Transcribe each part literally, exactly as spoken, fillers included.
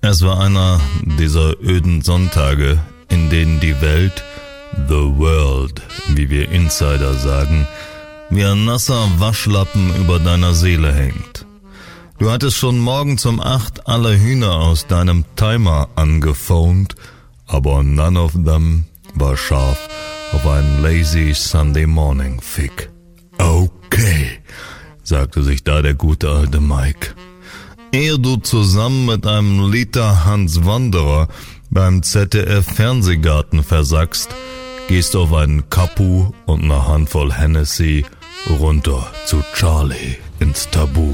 Es war einer dieser öden Sonntage, in denen die Welt, the world, wie wir Insider sagen, wie ein nasser Waschlappen über deiner Seele hängt. Du hattest schon morgens um acht alle Hühner aus deinem Timer angephont, aber none of them war scharf auf einen lazy Sunday morning Fick. Okay, sagte sich da der gute alte Mike. Ehe du zusammen mit einem Liter Hans Wanderer beim Z D F-Fernsehgarten versackst, gehst auf einen Kapu und eine Handvoll Hennessy runter zu Charlie ins Tabu.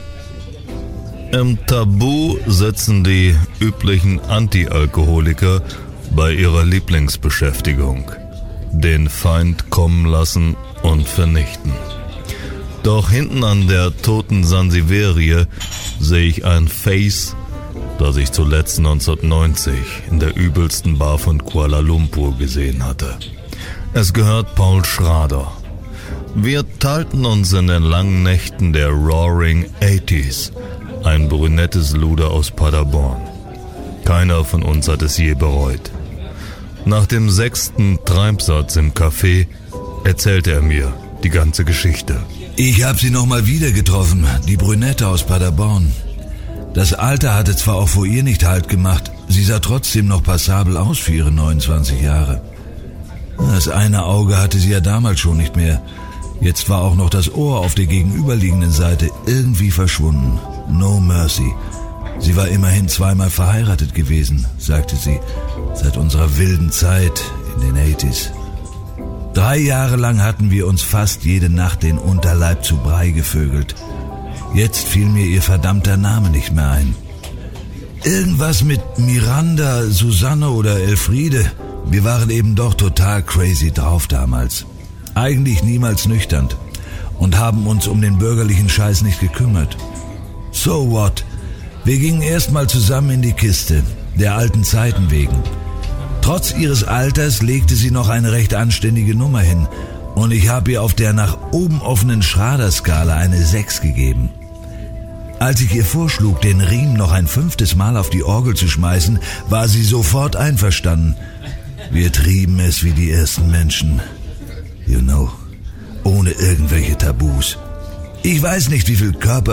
Im Tabu sitzen die üblichen Anti-Alkoholiker bei ihrer Lieblingsbeschäftigung: den Feind kommen lassen und vernichten. Doch hinten an der toten Sansiverie sehe ich ein Face, das ich zuletzt neunzehnhundertneunzig in der übelsten Bar von Kuala Lumpur gesehen hatte. Es gehört Paul Schrader. Wir teilten uns in den langen Nächten der Roaring achtziger, ein brünettes Luder aus Paderborn. Keiner von uns hat es je bereut. Nach dem sechsten Treibsatz im Café erzählte er mir die ganze Geschichte. Ich hab sie noch mal wieder getroffen, die Brünette aus Paderborn. Das Alter hatte zwar auch vor ihr nicht Halt gemacht, sie sah trotzdem noch passabel aus für ihre neunundzwanzig Jahre. Das eine Auge hatte sie ja damals schon nicht mehr. Jetzt war auch noch das Ohr auf der gegenüberliegenden Seite irgendwie verschwunden. No mercy. Sie war immerhin zweimal verheiratet gewesen, sagte sie, seit unserer wilden Zeit in den achtziger. Drei Jahre lang hatten wir uns fast jede Nacht den Unterleib zu Brei gevögelt. Jetzt fiel mir ihr verdammter Name nicht mehr ein. Irgendwas mit Miranda, Susanne oder Elfriede. Wir waren eben doch total crazy drauf damals. Eigentlich niemals nüchtern und haben uns um den bürgerlichen Scheiß nicht gekümmert. So what? Wir gingen erstmal zusammen in die Kiste, der alten Zeiten wegen. Trotz ihres Alters legte sie noch eine recht anständige Nummer hin und ich habe ihr auf der nach oben offenen Schrader-Skala eine sechs gegeben. Als ich ihr vorschlug, den Riemen noch ein fünftes Mal auf die Orgel zu schmeißen, war sie sofort einverstanden. Wir trieben es wie die ersten Menschen, you know, ohne irgendwelche Tabus. Ich weiß nicht, wie viel Körper